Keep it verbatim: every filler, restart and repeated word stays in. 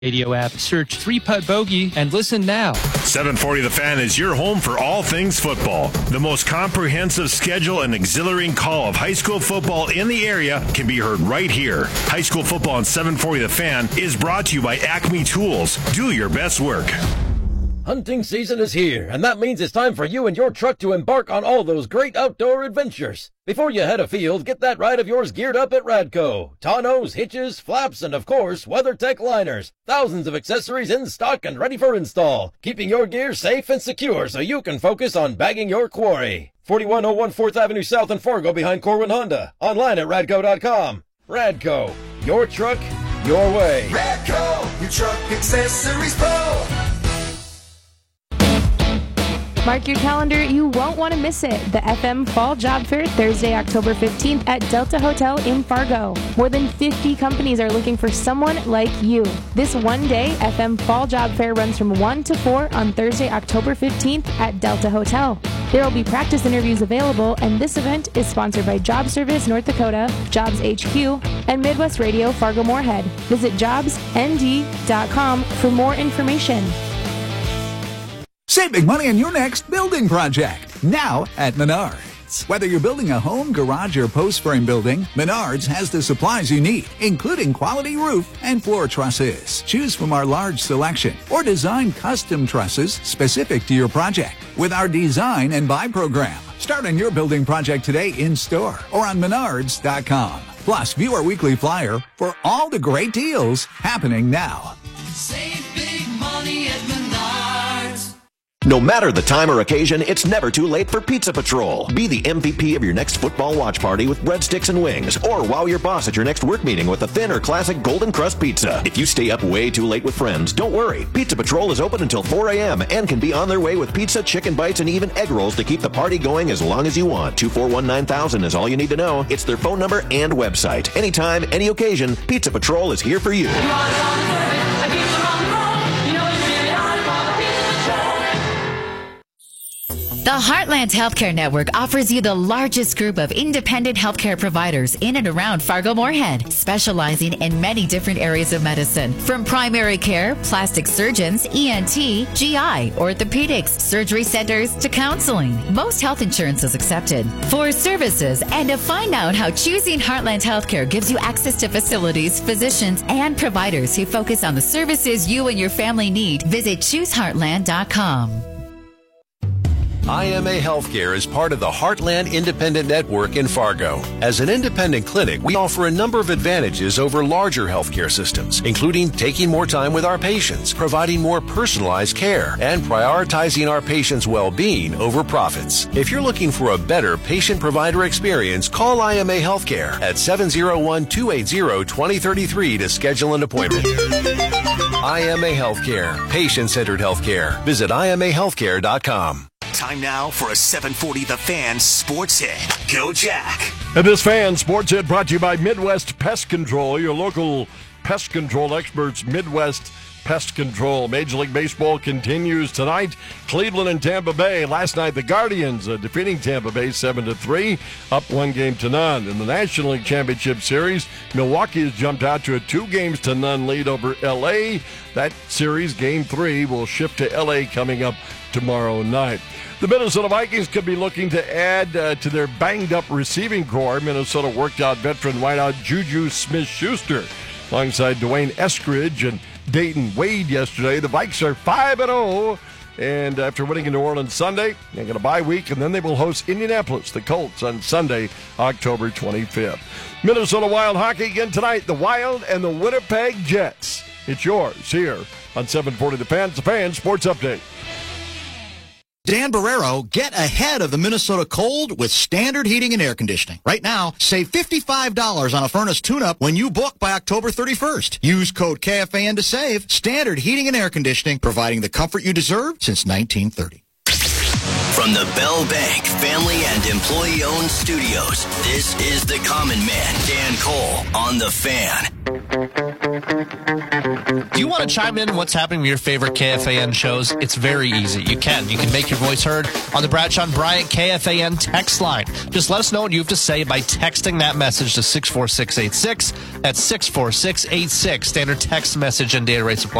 Radio app. Search Three Putt Bogey and listen now. seven forty The Fan is your home for all things football. The most comprehensive schedule and exhilarating call of high school football in the area can be heard right here. High school football on seven forty The Fan is brought to you by Acme Tools. Do your best work. Hunting season is here, and that means it's time for you and your truck to embark on all those great outdoor adventures. Before you head afield, get that ride of yours geared up at Radco. Tonneaus, hitches, flaps, and of course, WeatherTech liners. Thousands of accessories in stock and ready for install, keeping your gear safe and secure so you can focus on bagging your quarry. forty-one oh one fourth Avenue South in Fargo behind Corwin Honda. Online at radco dot com. Radco, your truck, your way. Radco, your truck accessories pro. Mark your calendar, you won't want to miss it. The F M Fall Job Fair, Thursday, October fifteenth at Delta Hotel in Fargo. More than fifty companies are looking for someone like you. This one-day F M Fall Job Fair runs from one to four on Thursday, October fifteenth at Delta Hotel. There will be practice interviews available, and this event is sponsored by Job Service North Dakota, Jobs H Q, and Midwest Radio Fargo-Moorhead. Visit jobs n d dot com for more information. Save big money on your next building project, now at Menards. Whether you're building a home, garage, or post frame building, Menards has the supplies you need, including quality roof and floor trusses. Choose from our large selection or design custom trusses specific to your project with our design and buy program. Start on your building project today in store or on menards dot com. Plus, view our weekly flyer for all the great deals happening now. Save big money at Menards. No matter the time or occasion, it's never too late for Pizza Patrol. Be the M V P of your next football watch party with breadsticks and wings, or wow your boss at your next work meeting with a thin or classic golden crust pizza. If you stay up way too late with friends, don't worry. Pizza Patrol is open until four a.m. and can be on their way with pizza, chicken bites, and even egg rolls to keep the party going as long as you want. two four one nine thousand is all you need to know. It's their phone number and website. Anytime, any occasion, Pizza Patrol is here for you. The Heartland Healthcare Network offers you the largest group of independent healthcare providers in and around Fargo-Moorhead, specializing in many different areas of medicine, from primary care, plastic surgeons, E N T, G I, orthopedics, surgery centers, to counseling. Most health insurance is accepted. For services and to find out how choosing Heartland Healthcare gives you access to facilities, physicians, and providers who focus on the services you and your family need, visit choose heartland dot com. I M A Healthcare is part of the Heartland Independent Network in Fargo. As an independent clinic, we offer a number of advantages over larger healthcare systems, including taking more time with our patients, providing more personalized care, and prioritizing our patients' well-being over profits. If you're looking for a better patient-provider experience, call I M A Healthcare at seven oh one, two eight zero, two oh three three to schedule an appointment. I M A Healthcare, patient-centered healthcare. Visit I M A healthcare dot com. Time now for a seven forty The Fan Sports Hit. Go Jack. And this Fan Sports Hit brought to you by Midwest Pest Control, your local pest control experts, Midwest Pest Control. Major League Baseball continues tonight. Cleveland and Tampa Bay. Last night, the Guardians uh, defeating Tampa Bay seven to three, up one game to none. In the National League Championship Series, Milwaukee has jumped out to a two games to none lead over L A. That series, game three, will shift to L A coming up tomorrow night. The Minnesota Vikings could be looking to add uh, to their banged-up receiving corps. Minnesota worked out veteran wideout Juju Smith-Schuster alongside Dwayne Eskridge and Dayton Wade yesterday. The Vikes are five and oh, and after winning in New Orleans Sunday, they're going to bye week, and then they will host Indianapolis, the Colts, on Sunday, October twenty-fifth. Minnesota Wild hockey again tonight, the Wild and the Winnipeg Jets. It's yours here on seven forty The Fan. It's the Fan Sports Update. Dan Barrero, get ahead of the Minnesota cold with Standard Heating and Air Conditioning. Right now, save fifty-five dollars on a furnace tune-up when you book by October thirty-first. Use code K F A N to save. Standard Heating and Air Conditioning, providing the comfort you deserve since nineteen thirty. From the Bell Bank family and employee-owned studios, this is the Common Man, Dan Cole, on The Fan. Do you want to chime in on what's happening with your favorite K F A N shows? It's very easy. You can. You can make your voice heard on the Bradshaw and Bryant K F A N text line. Just let us know what you have to say by texting that message to six four six eight six. That's six four six eight six. Standard text message and data rates apply.